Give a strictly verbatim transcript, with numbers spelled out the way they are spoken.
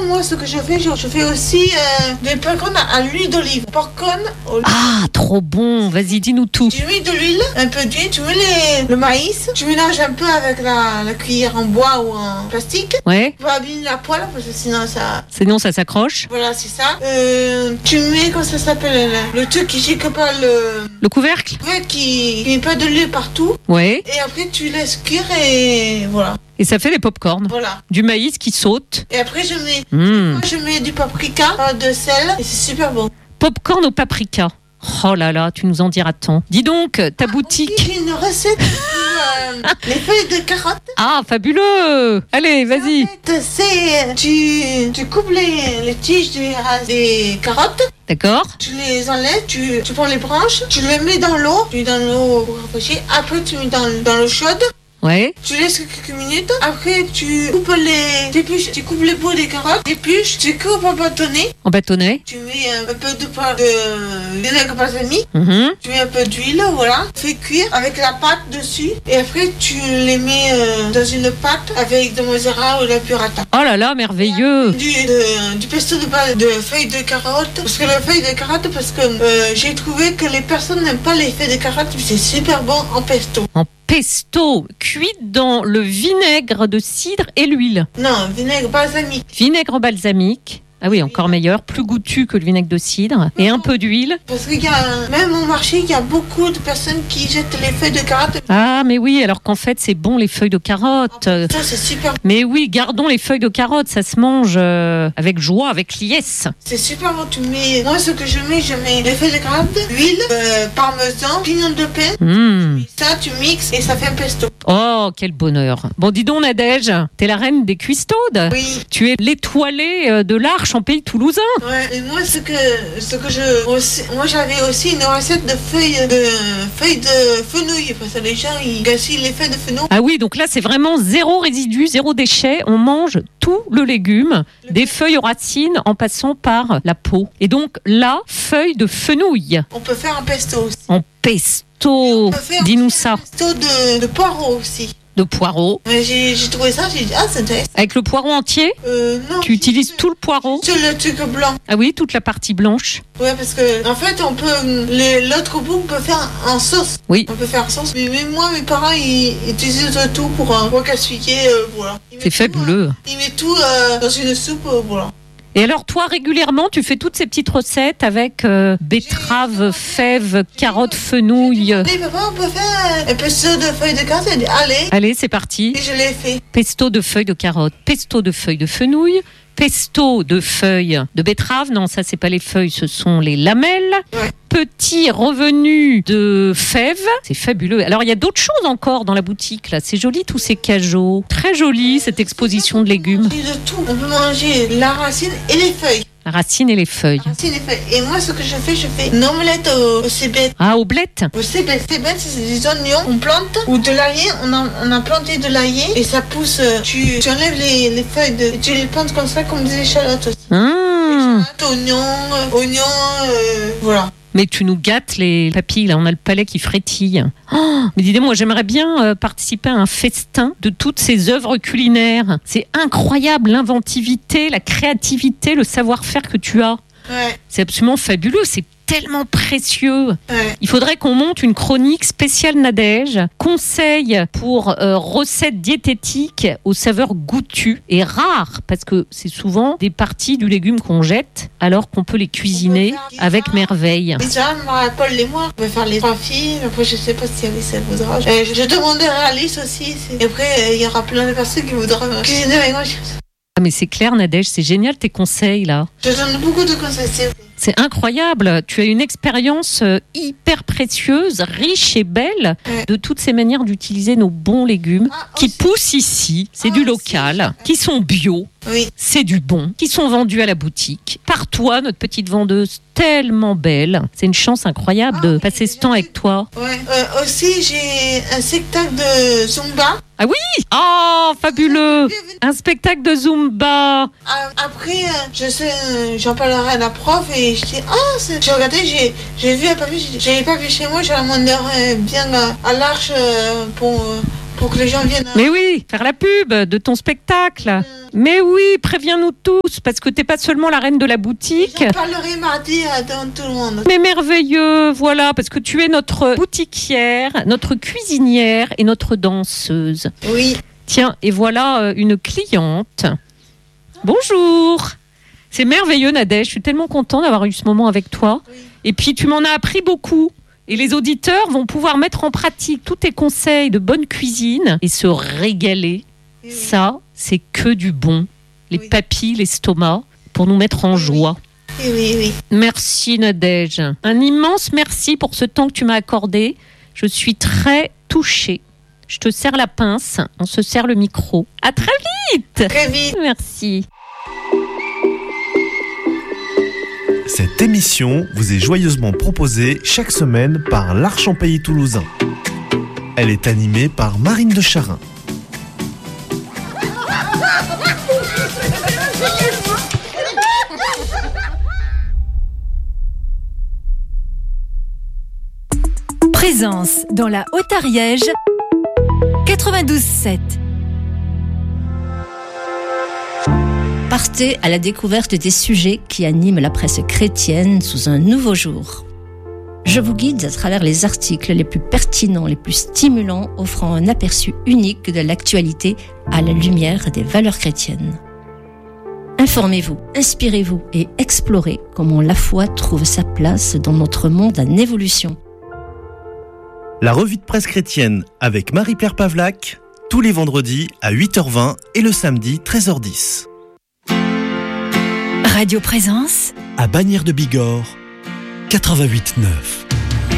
moi, ce que je fais, je, je fais aussi euh, des popcorn à l'huile d'olive. Popcorn au... Ah, trop bon. Vas-y, dis-nous tout. Tu mets de l'huile, un peu d'huile, tu mets les, le maïs, tu mélanges un peu avec la, la cuillère en bois ou en plastique. Ouais. Tu vas abîmer la poêle parce que sinon ça... Sinon, ça s'accroche. Voilà, c'est ça. Euh, tu mets, comment ça s'appelle, le, le truc qui gicle pas le... Le couvercle. Ouais, qui, qui met pas de l'huile partout. Ouais. Et après, tu laisses cuire et voilà. Et ça fait les pop-corn. Voilà. Du maïs qui saute. Et après, je mets, Mmh. moi, je mets du paprika, de sel, et c'est super bon. Popcorn au paprika. Oh là là, tu nous en diras tant. Dis donc, ta Ah, boutique... aussi, j'ai une recette pour euh, les feuilles de carottes. Ah, fabuleux. Allez, vas-y. En fait, c'est, tu, tu coupes les, les tiges des, des carottes. D'accord. Tu les enlèves, tu, tu prends les branches, tu les mets dans l'eau, tu mets dans l'eau pour rafraîchir. Après, tu mets dans, dans l'eau chaude. Ouais. Tu laisses quelques minutes. Après, tu coupes les épluches, tu coupes les bouts des carottes, épluches, tu coupes en bâtonnets. En bâtonnet. Tu mets un peu de, de vinaigre balsamique. Mmh. Tu mets un peu d'huile, voilà. Fais cuire avec la pâte dessus. Et après, tu les mets euh, dans une pâte avec de mozzarella ou de la burrata. Oh là là, merveilleux. Du, de, du pesto de, ba- de feuilles de carottes. Parce que les feuilles de carottes, parce que euh, j'ai trouvé que les personnes n'aiment pas les feuilles de carottes, mais c'est super bon en pesto. En pesto, cuite dans le vinaigre de cidre et l'huile. Non, vinaigre balsamique. Vinaigre balsamique. Ah oui, encore meilleur, plus goûtu que le vinaigre de cidre. Et un peu d'huile. Parce qu'il y a, même au marché, il y a beaucoup de personnes qui jettent les feuilles de carottes. Ah, mais oui, alors qu'en fait, c'est bon les feuilles de carotte. Ça, c'est super. Mais oui, gardons les feuilles de carotte, ça se mange euh, avec joie, avec liesse. C'est super bon. Tu mets, moi, ce que je mets, je mets les feuilles de carotte, huile, euh, parmesan, pignon de pain. Mmh. Ça, tu mixes et ça fait un pesto. Oh, quel bonheur. Bon, dis donc, Nadège, t'es la reine des cuistaudes. Oui. Tu es l'étoilée euh, de l'Arche en pays toulousain. Ouais, et moi, ce que, ce que je, aussi, moi, j'avais aussi une recette de feuilles de, feuilles de fenouil. Parce que les gens, ils gaspillent les feuilles de fenouil. Ah oui, donc là, c'est vraiment zéro résidu, zéro déchet. On mange tout le légume, des feuilles aux racines en passant par la peau. Et donc là, feuilles de fenouil On peut faire un pesto aussi. en pesto. On peut faire Dis-nous aussi ça. un pesto de, de poireaux aussi. De poireau. Mais j'ai, j'ai trouvé ça, j'ai dit, ah, c'est intéressant. Avec le poireau entier, Euh, non. tu utilises tout le poireau. Sur le truc blanc. Ah oui, toute la partie blanche. Ouais, parce que, en fait, on peut, les, l'autre bout, on peut faire en sauce. Oui. On peut faire en sauce. Mais même moi, mes parents, ils, ils utilisent tout pour un recasse-piquer, euh, voilà. Ils C'est mettent tout, fabuleux. euh, Ils mettent tout euh, dans une soupe, euh, voilà. Et alors toi, régulièrement, tu fais toutes ces petites recettes avec euh, betterave, fèves, carottes, fenouil. Mais papa, on peut faire un pesto de feuilles de carotte. Elle dit, allez. Allez, c'est parti. Et je l'ai fait. Pesto de feuilles de carottes, pesto de feuilles de fenouil, pesto de feuilles de betterave. Non, ça, c'est pas les feuilles, ce sont les lamelles. Ouais. Petit revenu de fèves. C'est fabuleux. Alors, il y a d'autres choses encore dans la boutique, là. C'est joli, tous ces cajots. Très jolie, cette exposition de légumes. On peut manger de tout. On peut manger la racine et les feuilles. La racine et les feuilles. La racine et les feuilles. Et moi, ce que je fais, je fais une omelette au, au cébette. Ah, aux blettes. Au cébette, cébette, c'est des oignons. On plante ou de l'ail. On a, on a planté de l'ail et ça pousse. Tu, tu enlèves les, les feuilles de, et tu les plantes comme ça, comme des échalotes aussi. Mmh. Échalotes, oignons, euh, oignons, euh, voilà. Mais tu nous gâtes les papilles, là, on a le palais qui frétille. Oh, mais dis moi j'aimerais bien euh, participer à un festin de toutes ces œuvres culinaires. C'est incroyable l'inventivité, la créativité, le savoir-faire que tu as. Ouais, C'est absolument fabuleux, c'est tellement précieux. ouais. Il faudrait qu'on monte une chronique spéciale Nadège, conseils pour euh, recettes diététiques aux saveurs goûtues et rares, parce que c'est souvent des parties du légume qu'on jette alors qu'on peut les cuisiner On peut faire avec ça. merveille. Déjà, Paul et moi, on va faire les trois filles. Après, je sais pas si Alice, elle voudra. Euh, je demanderai à Alice aussi. c'est- Et après, euh, il y aura plein de personnes qui voudront cuisiner avec moi. Ah mais c'est clair Nadège, c'est génial tes conseils là. Je donne beaucoup de conseils. c'est vrai. C'est incroyable, tu as une expérience euh, hyper précieuse, riche et belle Ouais. de toutes ces manières d'utiliser nos bons légumes Ah, qui aussi. poussent ici, c'est Ah, du aussi. local, qui sont bio, Oui. c'est du bon, qui sont vendus à la boutique. Par toi, notre petite vendeuse tellement belle. C'est une chance incroyable Ah, de mais passer ce je temps sais. avec toi. Ouais. Euh, aussi, j'ai un spectacle de Zumba. Ah oui, oh fabuleux, un spectacle de Zumba. Ah, Après, euh, je sais, euh, j'en parlerai à la prof et je dis, ah, c'est- j'ai regardé, j'ai, j'ai vu un papier, j'ai dit, j'avais pas vu chez moi, je la demanderai bien à, à l'Arche euh, pour, euh, pour que les gens viennent. À... Mais oui, faire la pub de ton spectacle. Mmh. Mais oui, préviens-nous tous, parce que t'es pas seulement la reine de la boutique. J'en parlerai mardi devant tout le monde. Mais merveilleux, voilà, parce que tu es notre boutiquière, notre cuisinière et notre danseuse. Oui. Tiens, et voilà une cliente. Bonjour. C'est merveilleux, Nadège. Je suis tellement contente d'avoir eu ce moment avec toi. Oui. Et puis, tu m'en as appris beaucoup. Et les auditeurs vont pouvoir mettre en pratique tous tes conseils de bonne cuisine et se régaler. Oui. Ça, c'est que du bon. Les oui. papilles, l'estomac, pour nous mettre en oui. joie. Oui, oui, oui. Merci, Nadège. Un immense merci pour ce temps que tu m'as accordé. Je suis très touchée. Je te serre la pince. On se serre le micro. À très vite. Très vite. Merci. Cette émission vous est joyeusement proposée chaque semaine par l'Arche en Pays Toulousain. Elle est animée par Marine de Charin. Présence dans la Haute-Ariège, quatre-vingt-douze sept. Partez à la découverte des sujets qui animent la presse chrétienne sous un nouveau jour. Je vous guide à travers les articles les plus pertinents, les plus stimulants, offrant un aperçu unique de l'actualité à la lumière des valeurs chrétiennes. Informez-vous, inspirez-vous et explorez comment la foi trouve sa place dans notre monde en évolution. La revue de presse chrétienne avec Marie-Pierre Pavlac, tous les vendredis à huit heures vingt et le samedi treize heures dix. Radio Présence à Bagnères de Bigorre, quatre-vingt-huit neuf.